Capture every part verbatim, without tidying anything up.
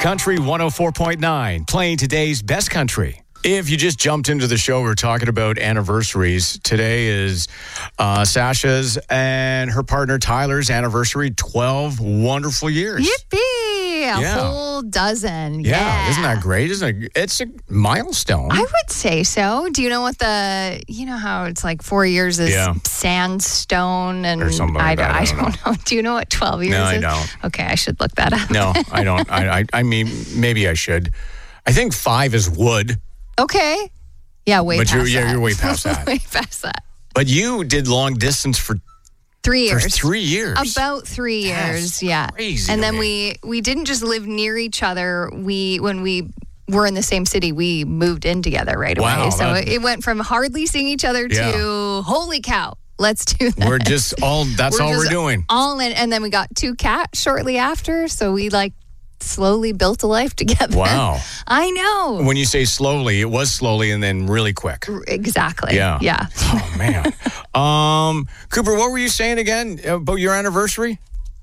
Country one oh four point nine, playing today's best country. If you just jumped into the show, we're talking about anniversaries. Today is uh, Sasha's and her partner Tyler's anniversary, twelve wonderful years. Yippee! A Yeah. whole dozen. Yeah, Yeah. isn't that great? Isn't it? It's a milestone. I would say so. Do you know what the, you know how it's like four years is Yeah. sandstone and Or something like I, that. don't, I I don't don't know. Do you know what twelve years No, I is? don't. Okay, I should look that up. No, I don't. I, I, I mean, maybe I should. I think five is wood, Okay. Yeah, way but past you're, yeah, that. you're way past that. way past that. But you did long distance for, Three for years. three years. About three That's years, yeah. crazy And to then me. we we didn't just live near each other. We when we were in the same city, we moved in together right Wow, away. So that- it went from hardly seeing each other Yeah. to holy cow, let's do that. We're just all, that's We're all we're just doing. All in, and then we got two cats shortly after. So we like slowly built a life together. Wow. I know. When you say slowly, it was slowly and then really quick. Exactly. Yeah. Yeah. Oh, man. um, Cooper, what were you saying again about your anniversary?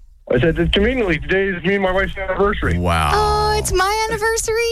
I said, it's conveniently, today is me and my wife's anniversary. Wow. Oh, it's my anniversary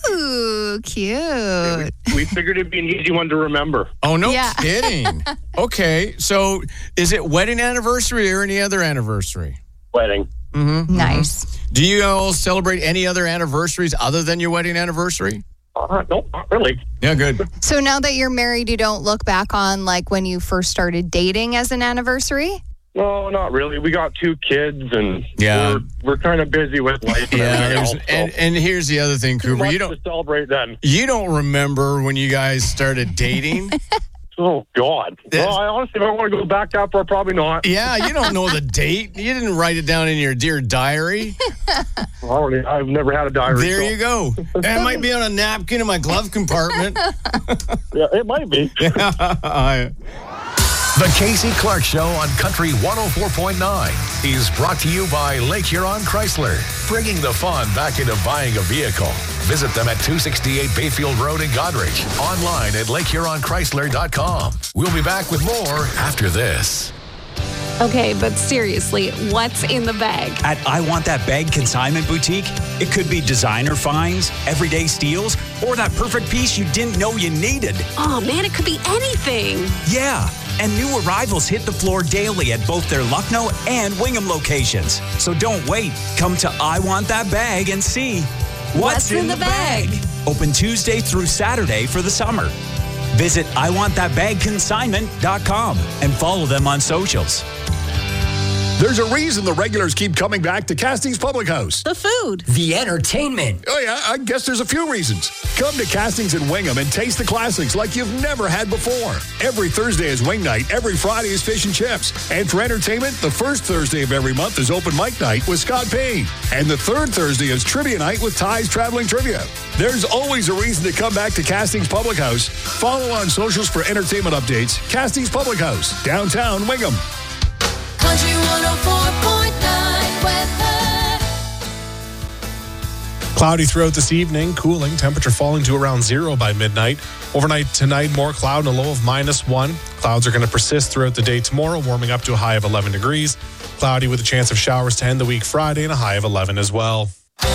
too. Cute. We figured it'd be an easy one to remember. Oh, no Yeah. kidding. Okay. So is it wedding anniversary or any other anniversary? Wedding. Mm-hmm. Nice. Do you all celebrate any other anniversaries other than your wedding anniversary? Uh, no, not really. Yeah, good. So now that you're married, you don't look back on like when you first started dating as an anniversary? No, not really. We got two kids, and Yeah. we're, we're kind of busy with life and Yeah, everything there's, else. and, So and here's the other thing, too Cooper. much You don't to celebrate then. you don't remember when you guys started dating? Oh, God. Yes. Well, I honestly, if I want to go back that far, probably not. Yeah, you don't know the date. You didn't write it down in your dear diary. I don't really- I've never had a diary. There so- you go. That might be on a napkin in my glove compartment. Yeah, it might be. I- The Casey Clark Show on Country one oh four point nine is brought to you by Lake Huron Chrysler, bringing the fun back into buying a vehicle. Visit them at two sixty-eight Bayfield Road in Goderich. Online at lake huron chrysler dot com. We'll be back with more after this. Okay, but seriously, what's in the bag? At I Want That Bag Consignment Boutique, it could be designer finds, everyday steals, or that perfect piece you didn't know you needed. Oh man, it could be anything. Yeah, and new arrivals hit the floor daily at both their Lucknow and Wingham locations. So don't wait. Come to I Want That Bag and see what's, What's in the bag. Open Tuesday through Saturday for the summer. Visit I want that bag consignment dot com and follow them on socials. There's a reason the regulars keep coming back to Castings Public House. The food. The entertainment. Oh, yeah, I guess there's a few reasons. Come to Castings in Wingham and taste the classics like you've never had before. Every Thursday is wing night. Every Friday is fish and chips. And for entertainment, the first Thursday of every month is open mic night with Scott Payne. And the third Thursday is trivia night with Ty's Traveling Trivia. There's always a reason to come back to Castings Public House. Follow on socials for entertainment updates. Castings Public House, downtown Wingham. Country one oh four point nine weather. Cloudy throughout this evening, cooling, temperature falling to around zero by midnight. Overnight tonight, more cloud and a low of minus one. Clouds are going to persist throughout the day tomorrow, warming up to a high of eleven degrees. Cloudy with a chance of showers to end the week Friday and a high of eleven as well.